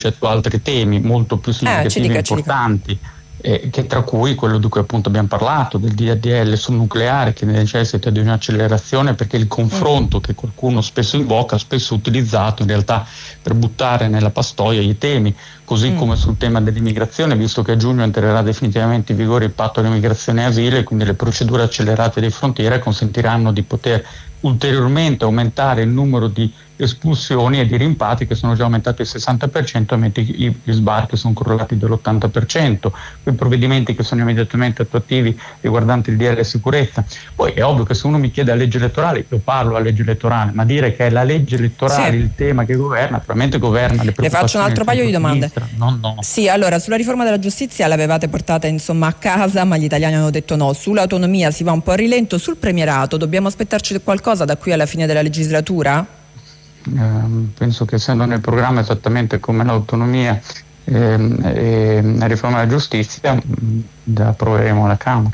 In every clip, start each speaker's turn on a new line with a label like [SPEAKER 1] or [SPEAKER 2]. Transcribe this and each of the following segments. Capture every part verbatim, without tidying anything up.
[SPEAKER 1] su altri temi molto più significativi e
[SPEAKER 2] eh,
[SPEAKER 1] importanti, eh, che tra cui quello di cui appunto abbiamo parlato, del D D L sul nucleare, che necessita di un'accelerazione, perché il confronto mm. che qualcuno spesso invoca, spesso utilizzato in realtà per buttare nella pastoia i temi, così mm. come sul tema dell'immigrazione, visto che a giugno entrerà definitivamente in vigore il patto dell'immigrazione e asilo, e quindi le procedure accelerate di frontiera consentiranno di poter ulteriormente aumentare il numero di espulsioni e di rimpatri, che sono già aumentati al sessanta per cento, mentre i, gli sbarchi sono crollati dell'ottanta per cento. Quei provvedimenti che sono immediatamente attuativi riguardanti il D L sicurezza. Poi è ovvio che se uno mi chiede a legge elettorale, io parlo a legge elettorale, ma dire che è la legge elettorale sì. il tema che governa, probabilmente governa le preoccupazioni.
[SPEAKER 2] Le faccio un altro paio di domande.
[SPEAKER 1] No, no.
[SPEAKER 2] Sì, allora, sulla riforma della giustizia l'avevate portata insomma a casa, ma gli italiani hanno detto no. Sull'autonomia si va un po' a rilento. Sul premierato dobbiamo aspettarci qualcosa da qui alla fine della legislatura?
[SPEAKER 1] Eh, penso che essendo nel programma esattamente come l'autonomia e, e la riforma della giustizia, la approveremo alla Camera.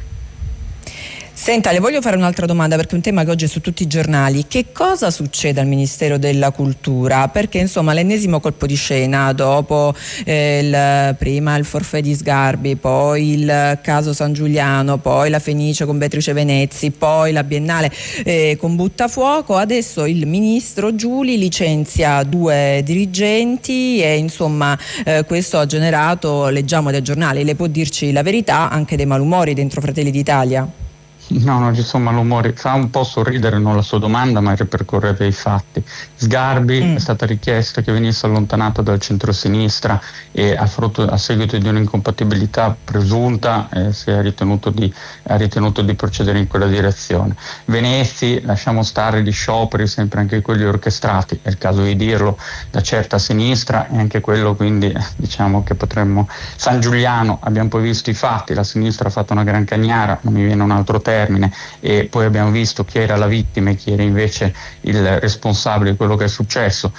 [SPEAKER 2] Senta, le voglio fare un'altra domanda, perché è un tema che oggi è su tutti i giornali. Che cosa succede al Ministero della Cultura? Perché insomma l'ennesimo colpo di scena dopo eh, il, prima il forfait di Sgarbi, poi il caso San Giuliano, poi la Fenice con Beatrice Venezzi, poi la Biennale eh, con Buttafuoco. Adesso il ministro Giuli licenzia due dirigenti e insomma eh, questo ha generato, leggiamo dai giornali, lei può dirci la verità, anche dei malumori dentro Fratelli d'Italia?
[SPEAKER 1] No, non ci sono malumori. Fa un po' sorridere non la sua domanda, ma ripercorrere i fatti. Sgarbi mm. è stata richiesta che venisse allontanato dal centrosinistra e a, frutto, a seguito di un'incompatibilità presunta eh, si è ritenuto di, ha ritenuto di procedere in quella direzione. Venezzi, lasciamo stare gli scioperi, sempre anche quelli orchestrati, è il caso di dirlo, da certa sinistra, e anche quello quindi diciamo che potremmo... San Giuliano, abbiamo poi visto i fatti, la sinistra ha fatto una gran cagnara, non mi viene un altro termine, e poi abbiamo visto chi era la vittima e chi era invece il responsabile di quello che è successo.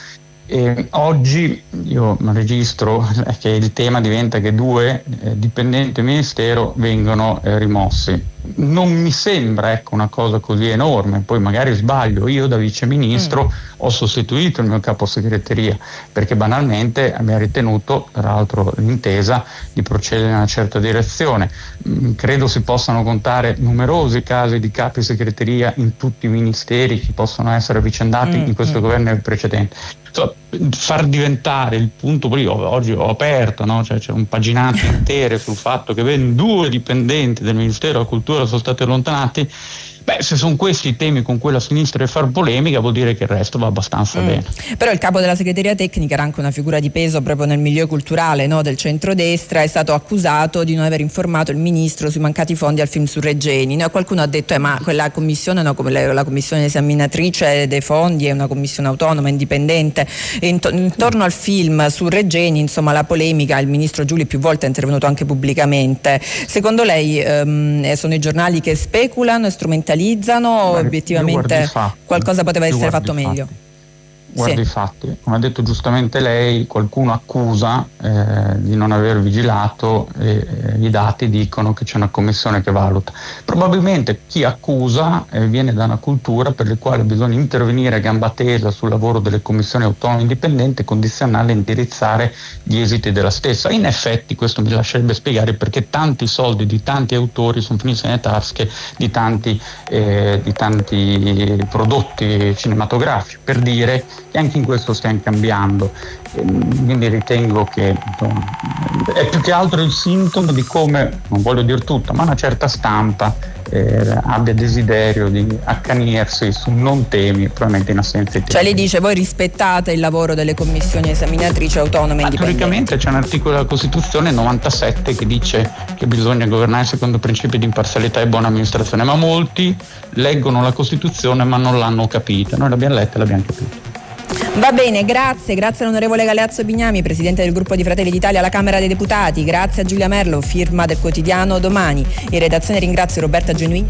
[SPEAKER 1] E oggi io registro che il tema diventa che due eh, dipendenti del Ministero vengono eh, rimossi. Non mi sembra ecco una cosa così enorme, poi magari sbaglio. Io da viceministro mm. ho sostituito il mio capo segreteria perché banalmente abbiamo ritenuto, tra l'altro l'intesa, di procedere in una certa direzione. Mm, credo si possano contare numerosi casi di capi segreteria in tutti i ministeri che possono essere avvicendati mm. in questo mm. governo e nel precedente. So, far diventare il punto, io oggi ho aperto, no? Cioè, c'è un paginato intere sul fatto che ben due dipendenti del Ministero della Cultura sono stati allontanati. Beh, se sono questi i temi con cui la sinistra deve far polemica, vuol dire che il resto va abbastanza mm. bene.
[SPEAKER 2] Però il capo della segreteria tecnica era anche una figura di peso proprio nel milieu culturale, no, del centrodestra, è stato accusato di non aver informato il ministro sui mancati fondi al film su Regeni. No, qualcuno ha detto eh, ma quella commissione, no, come la, la commissione esaminatrice dei fondi è una commissione autonoma, indipendente. E intor- intorno al film su Regeni, insomma, la polemica, il ministro Giuli più volte è intervenuto anche pubblicamente. Secondo lei ehm, sono i giornali che speculano e strumentalizzano? O
[SPEAKER 1] Beh,
[SPEAKER 2] obiettivamente qualcosa poteva essere fatto meglio?
[SPEAKER 1] Guardi i
[SPEAKER 2] sì.
[SPEAKER 1] fatti, come ha detto giustamente lei, qualcuno accusa eh, di non aver vigilato e eh, i dati dicono che c'è una commissione che valuta. Probabilmente chi accusa eh, viene da una cultura per la quale bisogna intervenire a gamba tesa sul lavoro delle commissioni autonome indipendenti, condizionale e indirizzare gli esiti della stessa. In effetti questo mi lascerebbe spiegare perché tanti soldi di tanti autori sono finiti nelle tasche di tanti, eh, di tanti prodotti cinematografici, per dire che anche in questo stiamo cambiando. Quindi ritengo che insomma, è più che altro il sintomo di come, non voglio dire tutto, ma una certa stampa eh, abbia desiderio di accanirsi su non temi, probabilmente in assenza di tempi.
[SPEAKER 2] Cioè lei dice voi rispettate il lavoro delle commissioni esaminatrici autonome indipendenti?
[SPEAKER 1] Teoricamente c'è un articolo della Costituzione novantasette che dice che bisogna governare secondo principi di imparzialità e buona amministrazione, ma molti leggono la Costituzione ma non l'hanno capita. Noi l'abbiamo letta e l'abbiamo capita.
[SPEAKER 2] Va bene, grazie, grazie all'onorevole Galeazzo Bignami, presidente del gruppo di Fratelli d'Italia alla Camera dei Deputati, grazie a Giulia Merlo, firma del quotidiano Domani. In redazione ringrazio Roberta Genuini.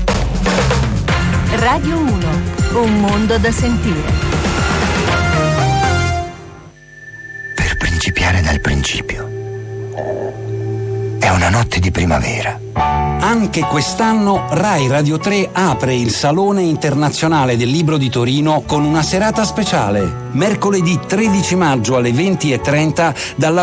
[SPEAKER 3] Radio uno, un mondo da sentire.
[SPEAKER 4] Per principiare dal principio. È una notte di primavera.
[SPEAKER 5] Anche quest'anno Rai Radio tre apre il Salone Internazionale del Libro di Torino con una serata speciale. Mercoledì tredici maggio alle venti e trenta dalla